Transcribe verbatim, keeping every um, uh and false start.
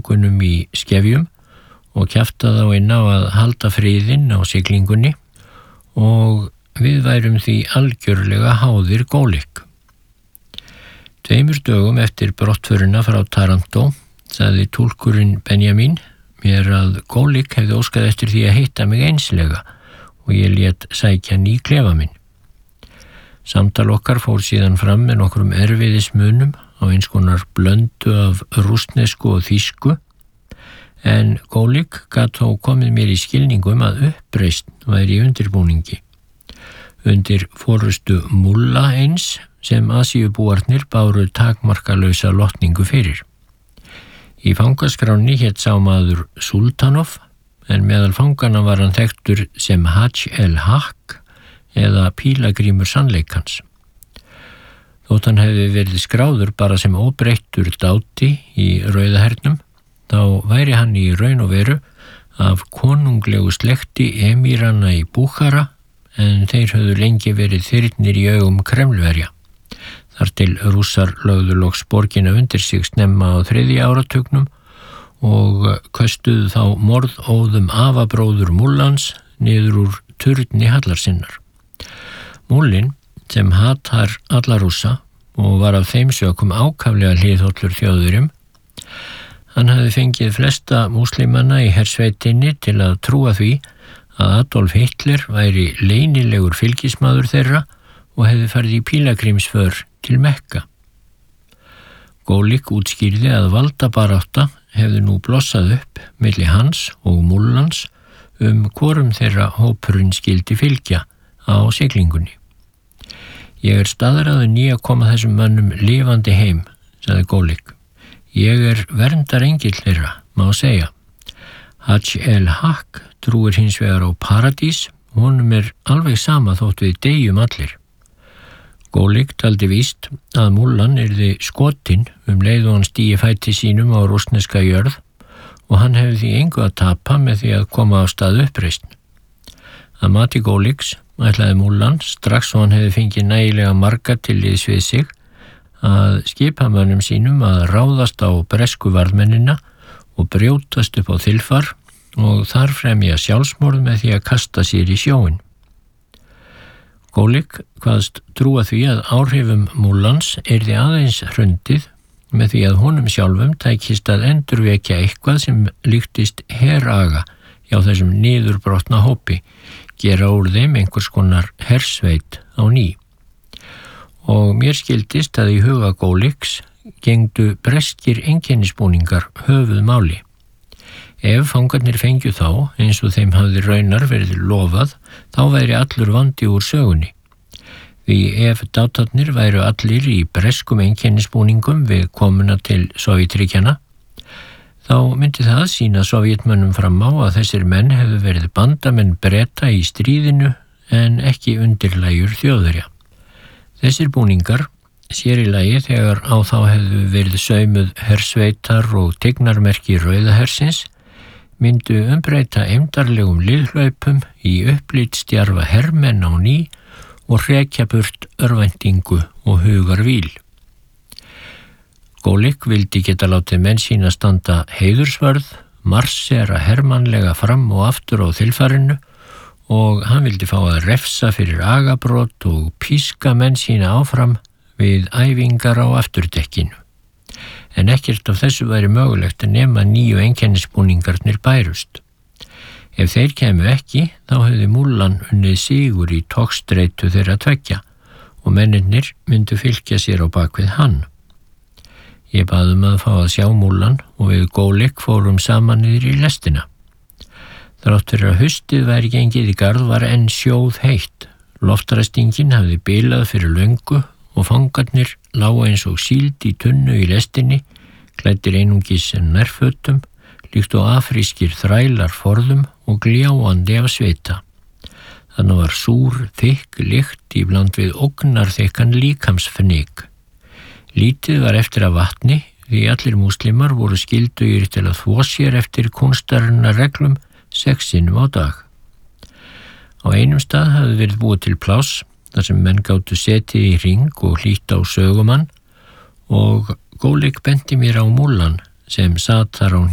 föngunum í skefjum og kjafta þá inn á að halda friðinn á siglingunni og við værum því algjörlega háðir Gólick. Tveimur dögum eftir brottförina frá Taranto sagði túlkurinn Benjamin mér að Gólick hefði óskað eftir því að hitta mig einslega og ég lét sækja ný klefa minn. Samtal okkar fór síðan fram með nokkrum erfiðismunum á eins konar blöndu af rússnesku og þýsku, en Gólick gat þó komið mér í skilningum að uppreisn væri í undirbúningi. Undir forustu Mulla eins sem Asíubúarnir báru takmarkalausa lotningu fyrir. Í fangaskráni hét sá maður Sultanov, en meðal fangana var hann þekktur sem Hajj el-Haq eða pílagrímur sannleikans. Þótt hann hefði verið skráður bara sem óbreyttur dáti í Rauðahernum, þá væri hann í raun og veru af konunglegu slekti emíranna í Búkhara, en þeir höfðu lengi verið þyrnir í augum Kremlverja. Þar til Rússar lögðu loks borgina undir sig snemma á þriðja áratugnum og köstuðu þá morðóðum afabróður Mullans niður úr turni hallarsinnar. Mullin, sem hatar alla Rússa og var af þeim sökum ákaflega hliðhollur Þjóðverjum, hann hafði fengið flesta múslimanna í hersveitinni til að trúa því að Adolf Hitler væri leynilegur fylgismaður þeirra og hefði farið í pílagrímsför til Mekka. Gólick útskýrði að valdabarátta hefði nú blossað upp milli hans og Mullans um hvorum þeirra hópurinn skildi fylgja á siglingunni. Ég er staðraður ný að koma þessum mönnum lifandi heim, sagði Gólick. Ég er verndarengill þeirra, má segja. Hajj el-Haq trúir hins vegar á paradís, honum er alveg sama þótt við deyjum allir. Gólick taldi víst að Mullan yrði skotinn um leið og hann stíi fæti sínum á rússneska jörð og hann hefði því engu að tapa með því að koma á stað uppreisn. Að mati Gólicks ætlaði Mullan strax og hann hefði fengið nægilega marga til liðs við sig að skipa mönnum sínum að ráðast á bresku varðmennina og brjótast upp á þilfar og þar fremja sjálfsmorð með því að kasta sér í sjóinn. Gólick kvaðst trúa því að áhrifum Mullans yrði aðeins hrundið með því að honum sjálfum tækist að endurvekja eitthvað sem líktist heraga hjá þessum niðurbrotna hópi, gera úr þeim einhvers konar hersveit á ný. Og mér skildist að í huga Gólicks gengdu breskir einkennisbúningar höfuð máli. Ef fangarnir fengju þá, eins og þeim hafði raunar verið lofað, þá væri allur vandi úr sögunni. Því ef dátarnir væru allir í breskum einkennisbúningum við komuna til Sovétríkjanna, þá myndi það sýna Sovétmönnum fram á að þessir menn hefðu verið bandamenn Breta í stríðinu en ekki undirlægjur Þjóðverja. Þessir búningar, sér í lagi þegar á þá hefðu verið saumuð hersveitar og tignarmerki Rauðahersins, myndu umbreyta eymdarlegum liðhlaupum í upplitsdjarfa hermenn á ný og hrekja burt örvæntingu og hugarvíl. Gólick vildi geta látið menn sína standa heiðursvörð, marsera hermannlega fram og aftur á þilfarinu og hann vildi fá að refsa fyrir agabrot og píska menn sína áfram við æfingar á afturdekkinu. En ekkert af þessu væri mögulegt að nema nýju einkennisbúningarnir bærust. Ef þeir kæmu ekki, þá hefði Mullan unnið sigur í togstreitu þeirra tveggja og mennirnir myndu fylgja sér á bakvið hann. Ég bað um að fá að sjá Mullan og við Gólick fórum saman niður í lestina. Þrátt fyrir að haustið væri gengið í garð var enn sjóð heitt. Loftræstingin hafði bilað fyrir löngu og fangarnir lágu eins og síld í tunnu í lestinni, klæddir einungis en nærfötum, líkt og afrískir þrælar forðum og gljáandi af svita. Þannig var súr, þykk lykt í bland við ógnarþykkan líkamsfnyk. Lítið var eftir af vatni því allir múslimar voru skyldugir til að þvo sér eftir kúnstarinnar reglum sex sinnum á dag. Á einum stað hafði verið búið til pláss þar sem menn gátu setið í hring og hlýtt á sögumann og Gólick benti mér á Mullan sem sat þar á